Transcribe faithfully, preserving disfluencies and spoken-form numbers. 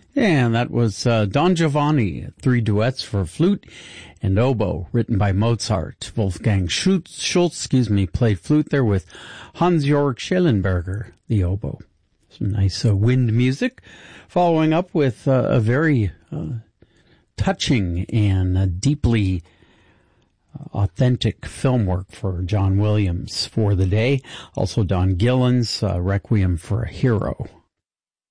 And that was uh, Don Giovanni, three duets for flute and oboe, written by Mozart. Wolfgang Schultz, Schultz excuse me, played flute there with Hans-Jörg Schellenberger, the oboe. Some nice uh, wind music. Following up with uh, a very uh, touching and uh, deeply uh, authentic film work for John Williams for the day. Also Don Gillen's uh, Requiem for a Hero.